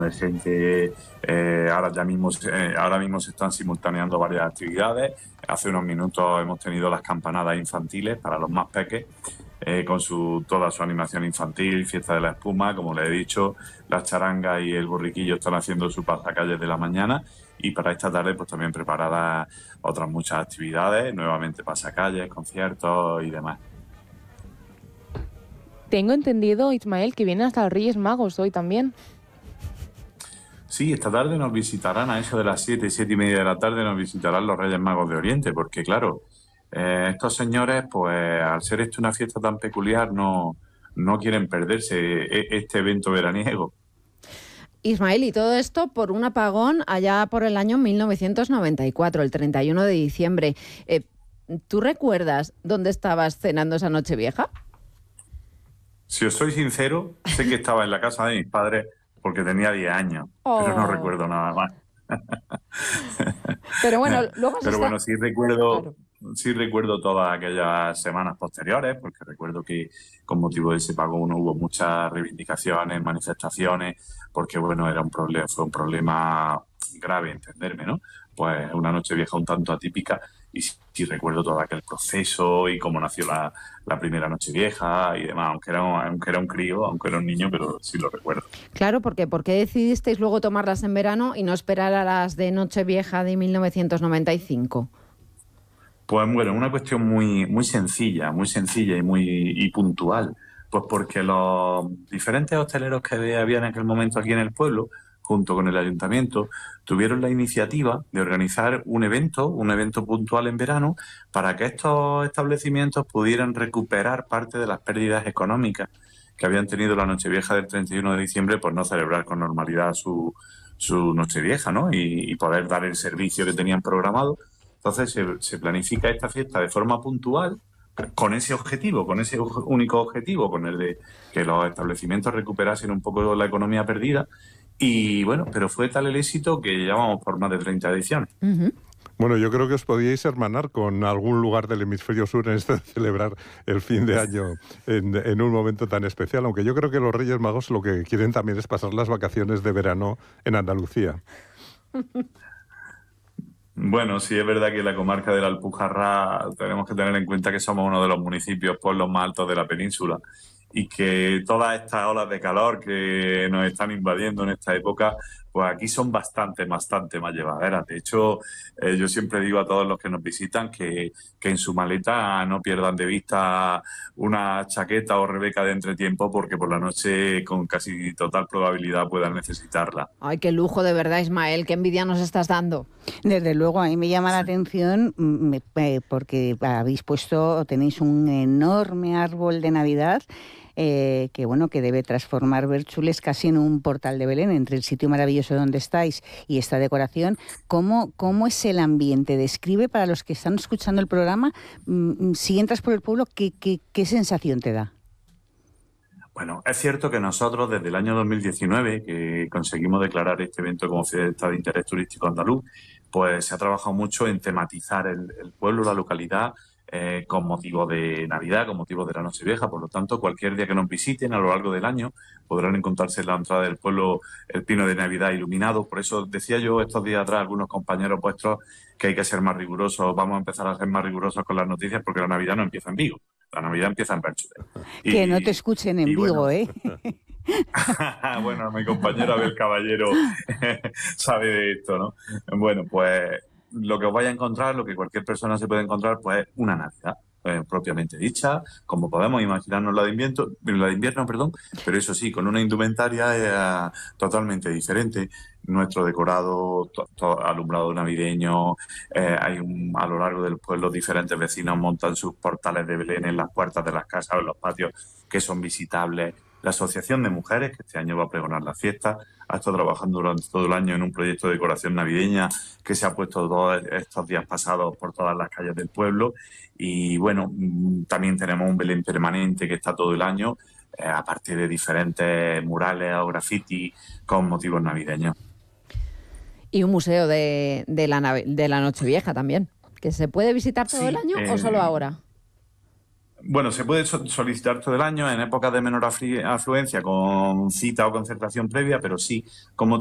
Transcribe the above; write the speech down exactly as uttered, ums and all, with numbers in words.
gente. Eh, ahora ya mismo, eh, ahora mismo se están simultaneando varias actividades. Hace unos minutos hemos tenido las campanadas infantiles para los más peques, eh, con su toda su animación infantil, fiesta de la espuma, como les he dicho, las charangas y el borriquillo están haciendo su pasacalles de la mañana, y para esta tarde pues también preparadas otras muchas actividades, nuevamente pasacalles, conciertos y demás. Tengo entendido, Ismael, que vienen hasta los Reyes Magos hoy también. Sí, esta tarde nos visitarán a eso de las siete, siete y media de la tarde, nos visitarán los Reyes Magos de Oriente, porque claro, eh, estos señores, pues al ser esto una fiesta tan peculiar, no, no quieren perderse este evento veraniego. Ismael, y todo esto por un apagón allá por el año mil novecientos noventa y cuatro, el treinta y uno de diciembre. Eh, ¿Tú recuerdas dónde estabas cenando esa Nochevieja? Si os soy sincero, sé que estaba en la casa de mis padres porque tenía diez años, oh. pero no recuerdo nada más. Pero bueno, luego Pero bueno, sí recuerdo, claro. sí recuerdo todas aquellas semanas posteriores, porque recuerdo que con motivo de ese apagón hubo muchas reivindicaciones, manifestaciones, porque bueno, era un problema, fue un problema grave, entenderme, ¿no? Pues una Nochevieja un tanto atípica, y sí, sí recuerdo todo aquel proceso y cómo nació la, la primera Nochevieja y demás, aunque era, aunque era un crío, aunque era un niño, pero sí lo recuerdo. Claro, porque ¿por qué decidisteis luego tomarlas en verano y no esperar a las de Nochevieja de mil novecientos noventa y cinco? Pues bueno, una cuestión muy, muy sencilla, muy sencilla y muy y puntual. Pues porque los diferentes hosteleros que había en aquel momento aquí en el pueblo, junto con el ayuntamiento, tuvieron la iniciativa de organizar un evento, un evento puntual en verano, para que estos establecimientos pudieran recuperar parte de las pérdidas económicas que habían tenido la Nochevieja del treinta y uno de diciembre por no celebrar con normalidad su, su Nochevieja, ¿no? Y, y poder dar el servicio que tenían programado. Entonces se, se planifica esta fiesta de forma puntual, con ese objetivo, con ese único objetivo, con el de que los establecimientos recuperasen un poco la economía perdida. Y bueno, pero fue tal el éxito que llevamos por más de treinta ediciones. Uh-huh. Bueno, yo creo que os podíais hermanar con algún lugar del hemisferio sur en esto de celebrar el fin de año en, en un momento tan especial, aunque yo creo que los Reyes Magos lo que quieren también es pasar las vacaciones de verano en Andalucía. Bueno, sí es verdad que la comarca de la Alpujarra tenemos que tener en cuenta que somos uno de los municipios pueblos más altos de la península, y que todas estas olas de calor que nos están invadiendo en esta época, pues aquí son bastante, bastante más llevaderas. De hecho, eh, yo siempre digo a todos los que nos visitan que, que en su maleta no pierdan de vista una chaqueta o rebeca de entretiempo, porque por la noche con casi total probabilidad puedan necesitarla. Ay, qué lujo, de verdad, Ismael, qué envidia nos estás dando. Desde luego, a mí me llama la atención porque habéis puesto, tenéis un enorme árbol de Navidad. Eh, que bueno, que debe transformar Bérchules casi en un portal de Belén, entre el sitio maravilloso donde estáis y esta decoración. ¿Cómo, cómo es el ambiente? Describe para los que están escuchando el programa, mmm, si entras por el pueblo, ¿qué, qué, qué sensación te da? Bueno, es cierto que nosotros desde el año dos mil diecinueve, que conseguimos declarar este evento como fiesta de interés turístico andaluz, pues se ha trabajado mucho en tematizar el, el pueblo, la localidad, Eh, con motivo de Navidad, con motivo de la Nochevieja. Por lo tanto, cualquier día que nos visiten a lo largo del año podrán encontrarse en la entrada del pueblo el pino de Navidad iluminado. Por eso decía yo estos días atrás a algunos compañeros vuestros que hay que ser más rigurosos, vamos a empezar a ser más rigurosos con las noticias, porque la Navidad no empieza en Vigo, la Navidad empieza en Bérchules. Que no te escuchen en Vigo, bueno, ¿eh? Bueno, mi compañero Abel Caballero sabe de esto, ¿no? Bueno, pues lo que os vaya a encontrar, lo que cualquier persona se puede encontrar, pues una Navidad eh, propiamente dicha, como podemos imaginarnos la de invierno, la de invierno, perdón, pero eso sí, con una indumentaria eh, totalmente diferente. Nuestro decorado, to, to, alumbrado navideño, eh, hay un, a lo largo del pueblo diferentes vecinos montan sus portales de Belén en las puertas de las casas o en los patios que son visitables. La Asociación de Mujeres, que este año va a pregonar la fiesta, ha estado trabajando durante todo el año en un proyecto de decoración navideña que se ha puesto todos estos días pasados por todas las calles del pueblo. Y bueno, también tenemos un Belén permanente que está todo el año, eh, a partir de diferentes murales o graffiti con motivos navideños. Y un museo de, de, la, de la Nochevieja también, que se puede visitar todo sí, el año eh, o solo ahora. Bueno, se puede so- solicitar todo el año en épocas de menor afli- afluencia con cita o concertación previa, pero sí, como